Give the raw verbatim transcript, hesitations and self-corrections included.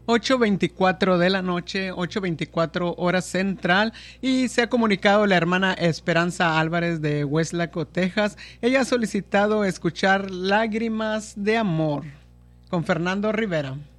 ocho veinticuatro de la noche, ocho veinticuatro hora central, y se ha comunicado la hermana Esperanza Álvarez de Westlaco, Texas. Ella ha solicitado escuchar Lágrimas de Amor con Fernando Rivera.